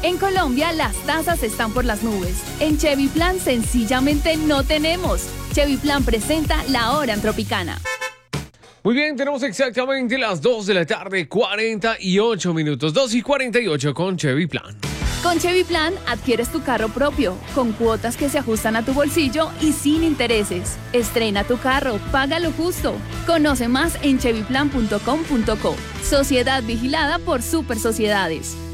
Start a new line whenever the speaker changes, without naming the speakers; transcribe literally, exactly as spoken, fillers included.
En Colombia las tasas están por las nubes. En Chevy Plan sencillamente no tenemos. Chevy Plan presenta La Hora en Tropicana.
Muy bien, tenemos exactamente las dos de la tarde, cuarenta y ocho minutos. dos y cuarenta y ocho con Chevy Plan.
Con Chevy Plan adquieres tu carro propio, con cuotas que se ajustan a tu bolsillo y sin intereses. Estrena tu carro, paga lo justo. Conoce más en chevy plan punto com punto co. Sociedad vigilada por Super Sociedades.